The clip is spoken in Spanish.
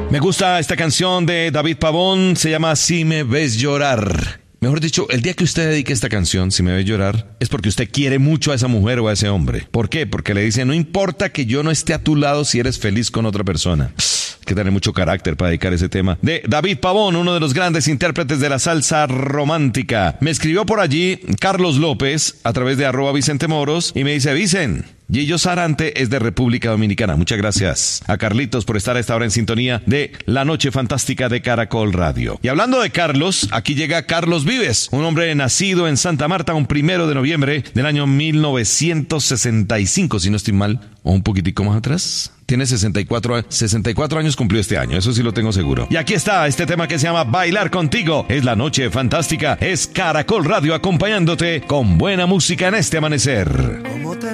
Me gusta esta canción de David Pavón, se llama Si me ves llorar. Mejor dicho, el día que usted dedique esta canción, Si me ves llorar, es porque usted quiere mucho a esa mujer o a ese hombre. ¿Por qué? Porque le dice, no importa que yo no esté a tu lado si eres feliz con otra persona. Hay que tener mucho carácter para dedicar ese tema. De David Pavón, uno de los grandes intérpretes de la salsa romántica. Me escribió por allí Carlos López a través de @VicenteMoros y me dice, Vicen, Gillo Sarante es de República Dominicana. Muchas gracias a Carlitos por estar a esta hora en sintonía de La Noche Fantástica de Caracol Radio. Y hablando de Carlos, aquí llega Carlos Vives, un hombre nacido en Santa Marta un 1 de noviembre del año 1965, si no estoy mal, o un poquitico más atrás. Tiene 64 años cumplió este año, eso sí lo tengo seguro. Y aquí está este tema que se llama Bailar Contigo. Es La Noche Fantástica, es Caracol Radio acompañándote con buena música en este amanecer.